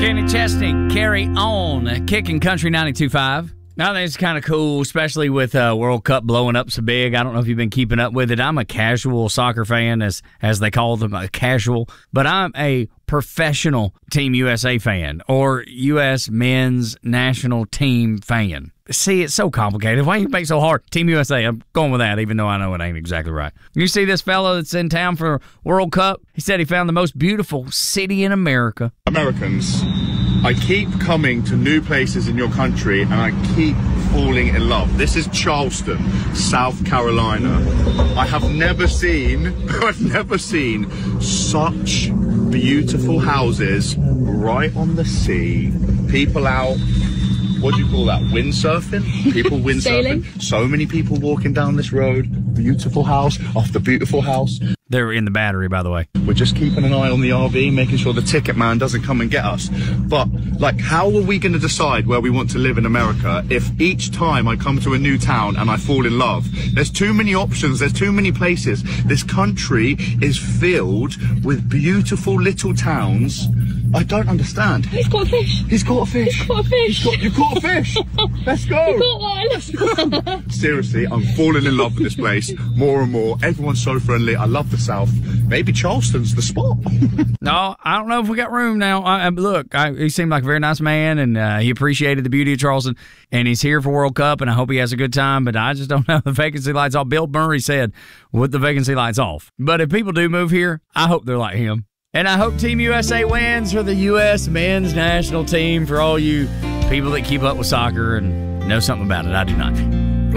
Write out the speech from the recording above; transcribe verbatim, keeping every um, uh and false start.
Kenny Chesney, Carry On, Kicking Country ninety-two point five. I think it's kind of cool, especially with uh, World Cup blowing up so big. I don't know if you've been keeping up with it. I'm a casual soccer fan, as as they call them, a casual. But I'm a professional Team U S A fan or U S men's national team fan. See, it's so complicated. Why you make it so hard? Team U S A, I'm going with that, even though I know it ain't exactly right. You see this fellow that's in town for World Cup? He said he found the most beautiful city in America. Americans, I keep coming to new places in your country and I keep falling in love. This is Charleston, South Carolina. I have never seen, I've never seen such beautiful houses right on the sea. People out, what do you call that, windsurfing? People windsurfing. So many people walking down this road. Beautiful house after beautiful house. They're in the Battery, by the way. We're just keeping an eye on the R V, making sure the ticket man doesn't come and get us. But, like, how are we going to decide where we want to live in America if each time I come to a new town and I fall in love? There's too many options. There's too many places. This country is filled with beautiful little towns. I don't understand. He's caught a fish. He's caught a fish. He's caught a fish. He's caught, you caught a fish. Let's go. You caught one. Seriously, I'm falling in love with this place more and more. Everyone's so friendly. I love the South. Maybe Charleston's the spot. No, I don't know if we got room now. I, I, look, I, he seemed like a very nice man, and uh, he appreciated the beauty of Charleston, and he's here for World Cup, and I hope he has a good time, but I just don't know the vacancy lights off. Bill Murray said, with the vacancy lights off. But if people do move here, I hope they're like him. And I hope Team U S A wins for the U S men's national team, for all you people that keep up with soccer and know something about it. I do not.